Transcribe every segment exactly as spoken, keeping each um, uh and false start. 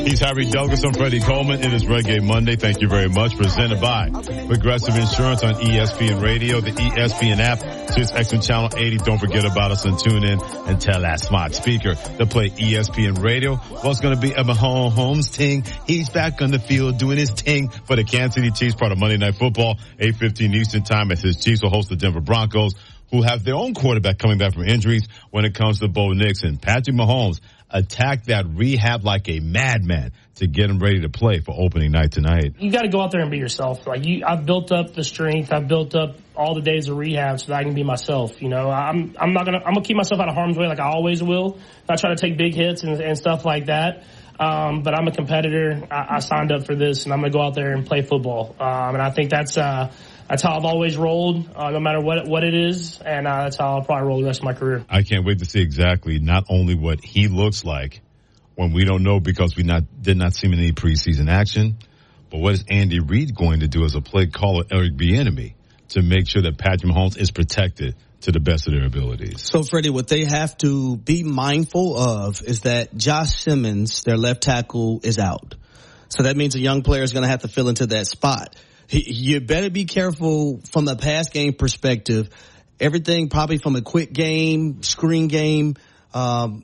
He's Harry Douglas. I'm Freddie Coleman. It is Reggae Monday. Thank you very much. Presented by Progressive Insurance on E S P N Radio, the E S P N app, Sirius X M Channel eighty. Don't forget about us and tune in and tell that smart speaker to play E S P N Radio. What's going to be a Mahomes ting? He's back on the field doing his ting for the Kansas City Chiefs, part of Monday Night Football, eight fifteen Eastern Time, as his Chiefs will host the Denver Broncos, who have their own quarterback coming back from injuries when it comes to Bo Nix. And Patrick Mahomes attacked that rehab like a madman to get him ready to play for opening night tonight. You got to go out there and be yourself. Like you, I've built up the strength. I've built up all the days of rehab so that I can be myself. You know, I'm I'm not gonna I'm gonna keep myself out of harm's way like I always will. I try to take big hits and, and stuff like that. Um, but I'm a competitor. I, I signed up for this, and I'm gonna go out there and play football. Um, and I think that's uh, that's how I've always rolled, uh, no matter what what it is, and uh, that's how I'll probably roll the rest of my career. I can't wait to see exactly not only what he looks like when we don't know because we not did not see him in any preseason action, but what is Andy Reid going to do as a play caller, Eric Bieniemy, to make sure that Patrick Mahomes is protected to the best of their abilities? So, Freddie, what they have to be mindful of is that Josh Simmons, their left tackle, is out. So that means a young player is going to have to fill into that spot. He, you better be careful from the pass game perspective. Everything probably from a quick game, screen game, um,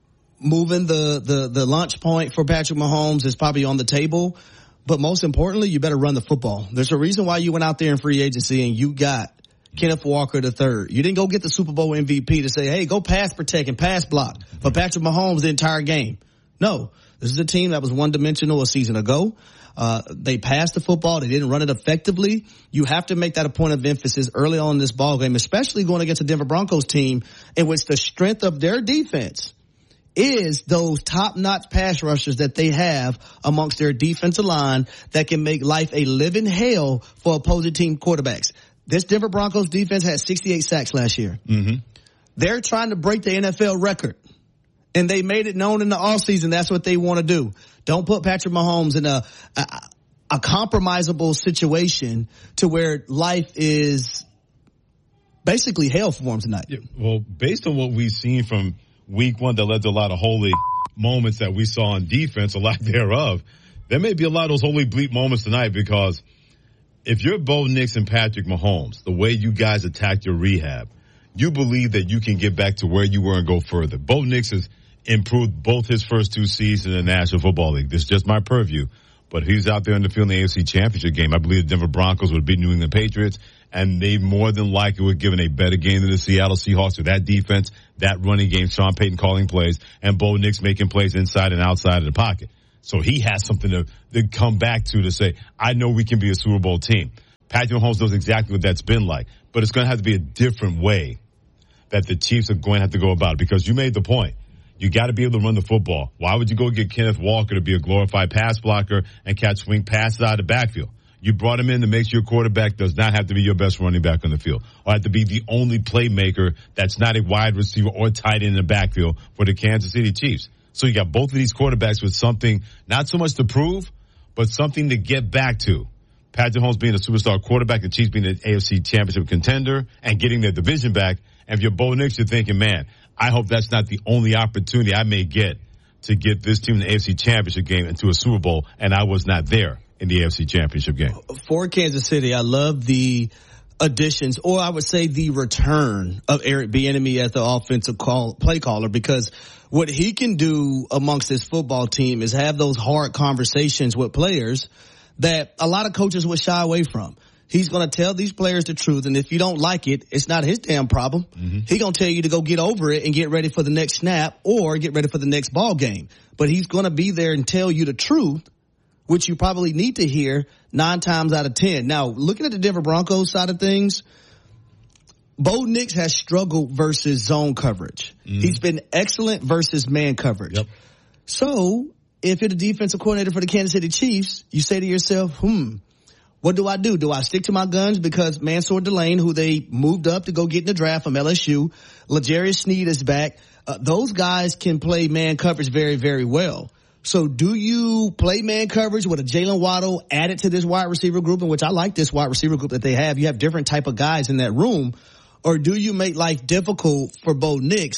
moving the, the, the launch point for Patrick Mahomes is probably on the table. But most importantly, you better run the football. There's a reason why you went out there in free agency and you got Kenneth Walker the third. You didn't go get the Super Bowl M V P to say, hey, go pass protect and pass block for Patrick Mahomes the entire game. No, this is a team that was one-dimensional a season ago. Uh, they passed the football. They didn't run it effectively. You have to make that a point of emphasis early on in this ball game, especially going against the Denver Broncos team in which the strength of their defense is those top-notch pass rushers that they have amongst their defensive line that can make life a living hell for opposing team quarterbacks. This Denver Broncos defense had sixty-eight sacks last year. Mm-hmm. They're trying to break the N F L record. And they made it known in the offseason that's what they want to do. Don't put Patrick Mahomes in a, a, a compromisable situation to where life is basically hell for him tonight. Yeah, well, based on what we've seen from week one that led to a lot of holy moments that we saw on defense, a lot thereof, there may be a lot of those holy bleep moments tonight because if you're Bo Nix and Patrick Mahomes, the way you guys attacked your rehab, you believe that you can get back to where you were and go further. Bo Nix has improved both his first two seasons in the National Football League. This is just my purview. But he's out there in the field in the A F C Championship game. I believe the Denver Broncos would beat New England Patriots, and they more than likely would give a better game than the Seattle Seahawks with that defense, that running game, Sean Payton calling plays, and Bo Nix making plays inside and outside of the pocket. So he has something to, to come back to to say, I know we can be a Super Bowl team. Patrick Mahomes knows exactly what that's been like. But it's going to have to be a different way that the Chiefs are going to have to go about it, because you made the point. You got to be able to run the football. Why would you go get Kenneth Walker to be a glorified pass blocker and catch swing passes out of the backfield? You brought him in to make sure your quarterback does not have to be your best running back on the field, or have to be the only playmaker that's not a wide receiver or tight end in the backfield for the Kansas City Chiefs. So you got both of these quarterbacks with something, not so much to prove, but something to get back to. Patrick Mahomes being a superstar quarterback, the Chiefs being an A F C Championship contender and getting their division back. And if you're Bo Nix, you're thinking, man, I hope that's not the only opportunity I may get to get this team in the A F C Championship game into a Super Bowl, and I was not there in the A F C Championship game. For Kansas City, I love the additions, or I would say the return of Eric Bieniemy as the offensive call, play caller, because what he can do amongst his football team is have those hard conversations with players that a lot of coaches would shy away from. He's going to tell these players the truth, and if you don't like it, it's not his damn problem. Mm-hmm. He's going to tell you to go get over it and get ready for the next snap or get ready for the next ball game. But he's going to be there and tell you the truth, which you probably need to hear nine times out of ten. Now, looking at the Denver Broncos side of things, Bo Nix has struggled versus zone coverage. Mm-hmm. He's been excellent versus man coverage. Yep. So if you're the defensive coordinator for the Kansas City Chiefs, you say to yourself, hmm, what do I do? Do I stick to my guns because Mansour Delane, who they moved up to go get in the draft from L S U, L'Jarius Sneed is back. Uh, those guys can play man coverage very, very well. So do you play man coverage with a Jalen Waddle added to this wide receiver group, in which I like this wide receiver group that they have? You have different type of guys in that room. Or do you make life difficult for Bo Nix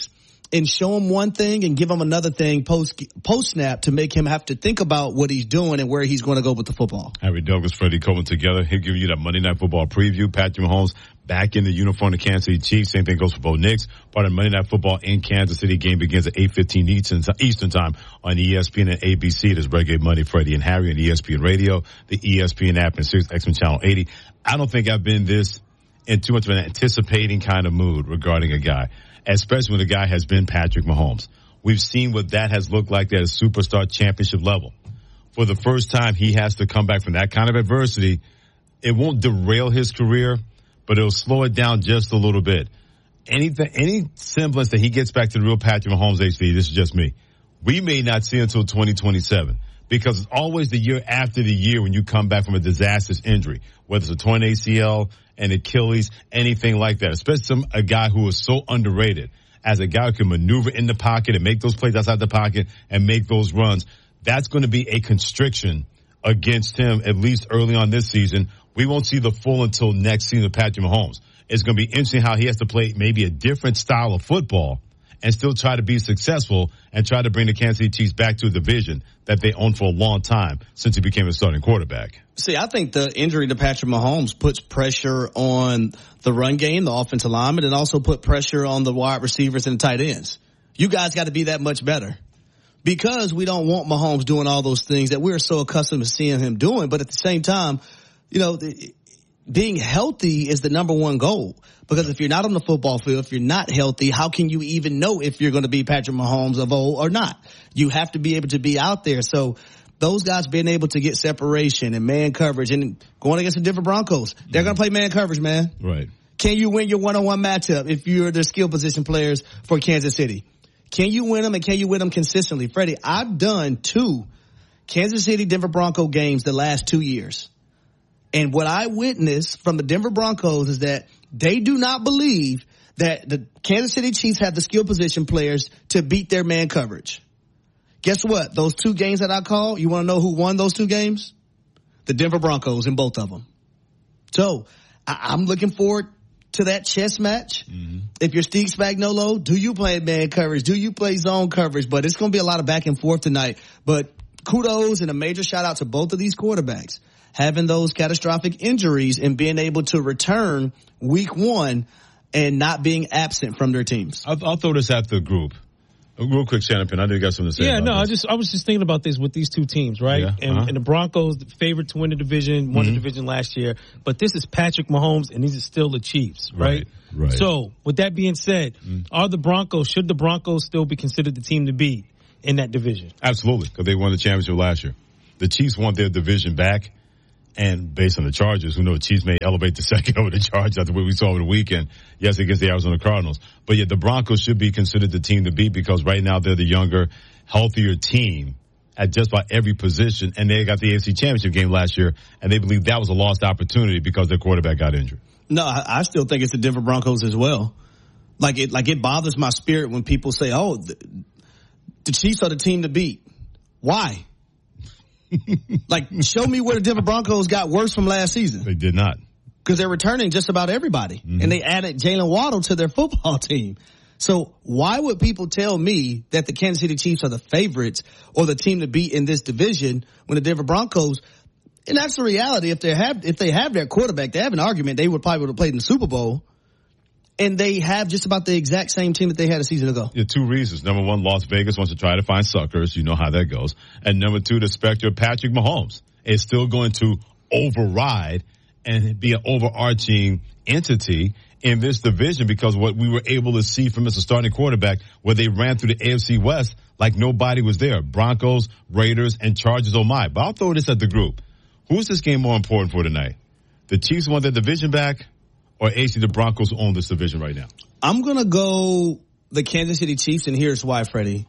and show him one thing and give him another thing post post snap to make him have to think about what he's doing and where he's going to go with the football. Harry Douglas, Freddie Coleman together. He'll give you that Monday Night Football preview. Patrick Mahomes back in the uniform of the Kansas City Chiefs. Same thing goes for Bo Nix. Part of Monday Night Football in Kansas City. Game begins at eight fifteen Eastern, Eastern Time on E S P N and A B C. There's Reggae Money, Freddie and Harry on E S P N Radio, the E S P N app, and Sirius X M Channel eighty. I don't think I've been this in too much of an anticipating kind of mood regarding a guy, especially when the guy has been Patrick Mahomes. We've seen what that has looked like at a superstar championship level. For the first time, he has to come back from that kind of adversity. It won't derail his career, but it'll slow it down just a little bit. Anything, any semblance that he gets back to the real Patrick Mahomes, H D, this is just me, we may not see until twenty twenty-seven. Because it's always the year after the year when you come back from a disastrous injury, whether it's a torn A C L, an Achilles, anything like that. Especially some, a guy who is so underrated as a guy who can maneuver in the pocket and make those plays outside the pocket and make those runs. That's going to be a constriction against him, at least early on this season. We won't see the full until next season of Patrick Mahomes. It's going to be interesting how he has to play maybe a different style of football and still try to be successful and try to bring the Kansas City Chiefs back to a division that they owned for a long time since he became a starting quarterback. See, I think the injury to Patrick Mahomes puts pressure on the run game, the offensive lineman, and also put pressure on the wide receivers and the tight ends. You guys got to be that much better because we don't want Mahomes doing all those things that we're so accustomed to seeing him doing. But at the same time, you know, the, being healthy is the number one goal. Because if you're not on the football field, if you're not healthy, how can you even know if you're going to be Patrick Mahomes of old or not? You have to be able to be out there. So those guys being able to get separation and man coverage and going against the Denver Broncos, they're mm-hmm. going to play man coverage, man. Right. Can you win your one-on-one matchup if you're the skill position players for Kansas City? Can you win them and can you win them consistently? Freddie, I've done two Kansas City Denver Bronco games the last two years. And what I witnessed from the Denver Broncos is that they do not believe that the Kansas City Chiefs have the skill position players to beat their man coverage. Guess what? Those two games that I called, you want to know who won those two games? The Denver Broncos in both of them. So I- I'm looking forward to that chess match. Mm-hmm. If you're Steve Spagnuolo, do you play man coverage? Do you play zone coverage? But it's going to be a lot of back and forth tonight. But kudos and a major shout out to both of these quarterbacks having those catastrophic injuries and being able to return week one and not being absent from their teams. I'll, I'll throw this at the group. Real quick, Shannon, I know you got something to say. Yeah, about no, this. I just I was just thinking about this with these two teams, right? Yeah, and, uh-huh. and the Broncos, the favorite to win the division, won mm-hmm. the division last year. But this is Patrick Mahomes, and these are still the Chiefs, right? Right. right. So, with that being said, mm-hmm. are the Broncos, should the Broncos still be considered the team to beat in that division? Absolutely, because they won the championship last year. The Chiefs want their division back. And based on the Chargers, who know the Chiefs may elevate the second over the Chargers after what we saw over the weekend, yes, against the Arizona Cardinals. But yet the Broncos should be considered the team to beat because right now they're the younger, healthier team at just about every position. And they got the A F C Championship game last year, and they believe that was a lost opportunity because their quarterback got injured. No, I, I still think it's the Denver Broncos as well. Like it, like it bothers my spirit when people say, oh, the, the Chiefs are the team to beat. Why? Like, show me where the Denver Broncos got worse from last season. They did not. Because they're returning just about everybody. Mm-hmm. And they added Jalen Waddle to their football team. So why would people tell me that the Kansas City Chiefs are the favorites or the team to beat in this division when the Denver Broncos, and that's the reality, if they have if they have their quarterback, they have an argument, they would probably would have played in the Super Bowl. And they have just about the exact same team that they had a season ago. Yeah, two reasons. Number one, Las Vegas wants to try to find suckers. You know how that goes. And number two, the specter of Patrick Mahomes is still going to override and be an overarching entity in this division because what we were able to see from as a starting quarterback where they ran through the A F C West like nobody was there. Broncos, Raiders, and Chargers, oh my. But I'll throw this at the group. Who's this game more important for tonight? The Chiefs want their division back? Or A C, the Broncos own this division right now? I'm going to go the Kansas City Chiefs, and here's why, Freddie.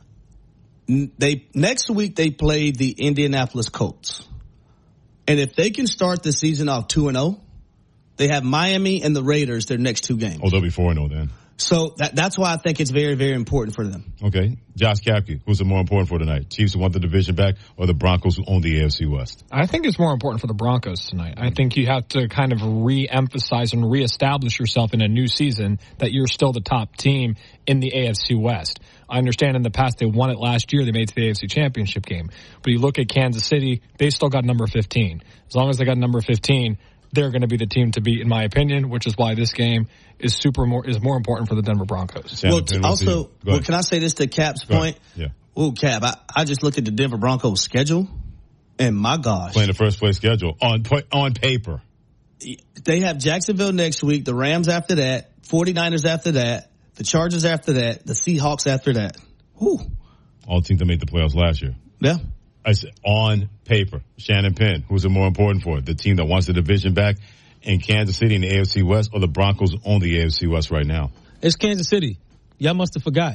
They next week, they play the Indianapolis Colts. And if they can start the season off two and oh, they have Miami and the Raiders their next two games. Oh, they'll be four and oh then. So that, that's why I think it's very, very important for them. Okay. Josh Kapke, who's the more important for tonight? Chiefs who want the division back or the Broncos who own the A F C West? I think it's more important for the Broncos tonight. I think you have to kind of re-emphasize and reestablish yourself in a new season that you're still the top team in the A F C West. I understand in the past they won it last year. They made it to the A F C Championship game. But you look at Kansas City, they still got number fifteen. As long as they got number fifteen, they're going to be the team to beat, in my opinion, which is why this game is super more is more important for the Denver Broncos. Well, t- also, well, can I say this to Cap's Go point? ahead. Yeah. Ooh, Cap, I, I just looked at the Denver Broncos schedule, and my gosh. Playing the first place schedule on on paper. They have Jacksonville next week, the Rams after that, forty-niners after that, the Chargers after that, the Seahawks after that. Whew. All teams that made the playoffs last year. Yeah. I said, on paper, Shannon Penn, who's it more important for? The team that wants the division back in Kansas City in the A F C West, or the Broncos own the A F C West right now? It's Kansas City. Y'all must have forgot.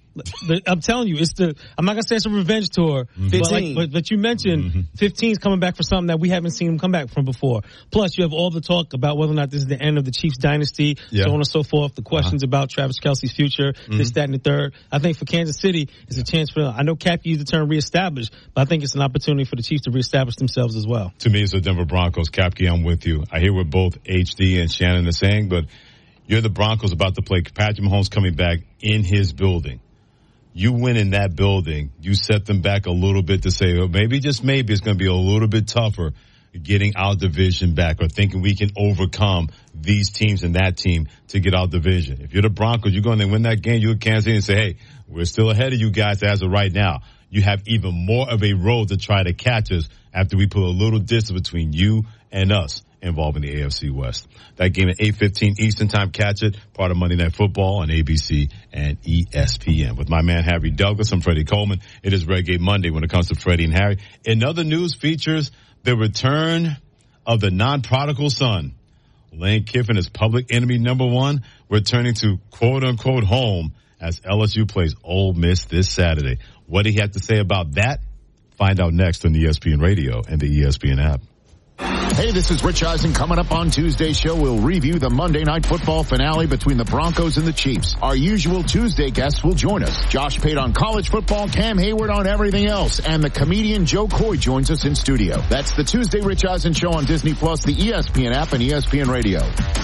I'm telling you, it's the. I'm not gonna say it's a revenge tour, mm-hmm. but, like, but but you mentioned mm-hmm. fifteen's coming back for something that we haven't seen him come back from before. Plus, you have all the talk about whether or not this is the end of the Chiefs dynasty, yeah. so on and so forth. The questions uh-huh. about Travis Kelce's future, mm-hmm. this, that, and the third. I think for Kansas City, it's yeah. a chance for. I know Cap used the term reestablish, but I think it's an opportunity for the Chiefs to reestablish themselves as well. To me, it's the Denver Broncos. Capke, I'm with you. I hear what both H D and Shannon are saying, but you're the Broncos about to play. Patrick Mahomes coming back in his building. You win in that building, you set them back a little bit to say, well, maybe, just maybe, it's going to be a little bit tougher getting our division back or thinking we can overcome these teams and that team to get our division. If you're the Broncos, you're going to win that game, you're Kansas City and say, hey, we're still ahead of you guys as of right now. You have even more of a road to try to catch us after we put a little distance between you and us involving the A F C West. That game at eight fifteen Eastern Time. Catch it. Part of Monday Night Football on A B C and E S P N. With my man Harry Douglas, I'm Freddie Coleman. It is Reggae Monday when it comes to Freddie and Harry. In other news features, the return of the non-prodigal son. Lane Kiffin is public enemy number one, returning to quote-unquote home as L S U plays Ole Miss this Saturday. What do he have to say about that? Find out next on E S P N Radio and the E S P N app. Hey, this is Rich Eisen. Coming up on Tuesday's show, we'll review the Monday Night Football finale between the Broncos and the Chiefs. Our usual Tuesday guests will join us. Josh Pate on college football, Cam Hayward on everything else, and the comedian Joe Coy joins us in studio. That's the Tuesday Rich Eisen Show on Disney Plus, the E S P N app, and E S P N Radio.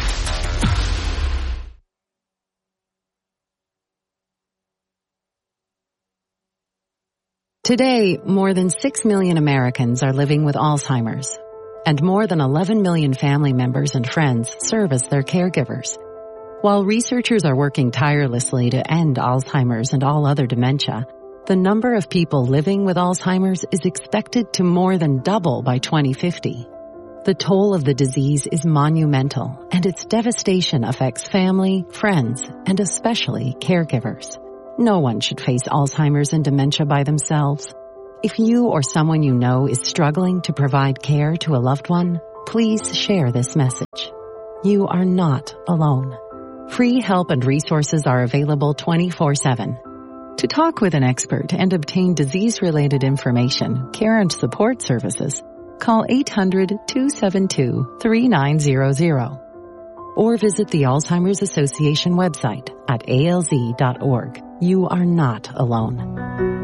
Today, more than six million Americans are living with Alzheimer's, and more than eleven million family members and friends serve as their caregivers. While researchers are working tirelessly to end Alzheimer's and all other dementia, the number of people living with Alzheimer's is expected to more than double by twenty fifty. The toll of the disease is monumental, and its devastation affects family, friends, and especially caregivers. No one should face Alzheimer's and dementia by themselves. If you or someone you know is struggling to provide care to a loved one, please share this message. You are not alone. Free help and resources are available twenty-four seven. To talk with an expert and obtain disease-related information, care and support services, call eight hundred, two seven two, three nine zero zero or visit the Alzheimer's Association website at A L Z dot org. You are not alone.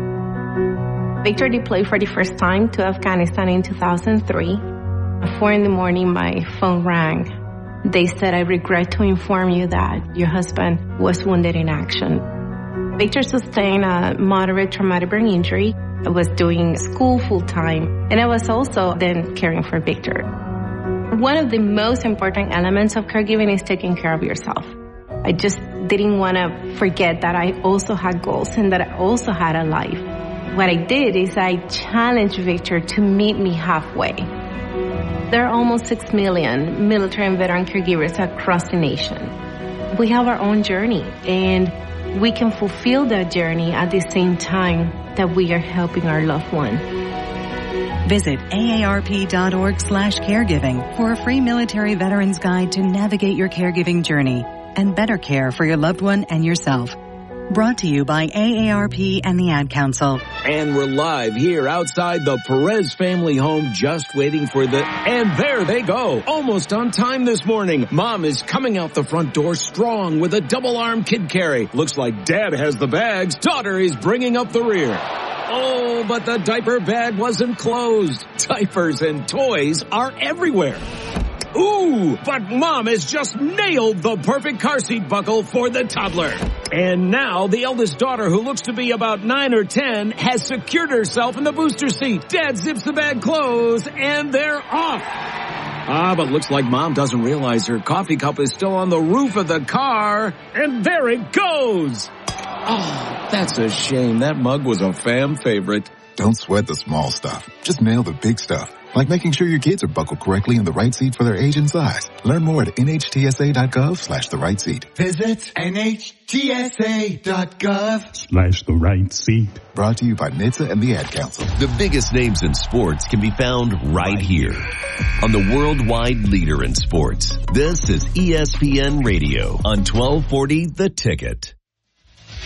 Victor deployed for the first time to Afghanistan in two thousand three. At four in the morning, my phone rang. They said, I regret to inform you that your husband was wounded in action. Victor sustained a moderate traumatic brain injury. I was doing school full-time, and I was also then caring for Victor. One of the most important elements of caregiving is taking care of yourself. I just didn't want to forget that I also had goals and that I also had a life. What I did is I challenged Victor to meet me halfway. There are almost six million military and veteran caregivers across the nation. We have our own journey, and we can fulfill that journey at the same time that we are helping our loved one. Visit A A R P dot org slash caregiving for a free military veterans guide to navigate your caregiving journey and better care for your loved one and yourself. Brought to you by A A R P and the Ad Council. And we're live here outside the Perez family home, just waiting for the... And there they go. Almost on time this morning. Mom is coming out the front door strong with a double-arm kid carry. Looks like Dad has the bags. Daughter is bringing up the rear. Oh, but the diaper bag wasn't closed. Diapers and toys are everywhere. Ooh, but Mom has just nailed the perfect car seat buckle for the toddler. And now the eldest daughter, who looks to be about nine or ten, has secured herself in the booster seat. Dad zips the bag closed, and they're off. Ah, but looks like Mom doesn't realize her coffee cup is still on the roof of the car. And there it goes. Oh, that's a shame. That mug was a fam favorite. Don't sweat the small stuff. Just nail the big stuff. Like making sure your kids are buckled correctly in the right seat for their age and size. Learn more at nhtsa.gov slash the right seat. Visit nhtsa.gov slash the right seat. Brought to you by N H T S A and the Ad Council. The biggest names in sports can be found right here on the worldwide leader in sports. This is E S P N Radio on twelve forty The Ticket.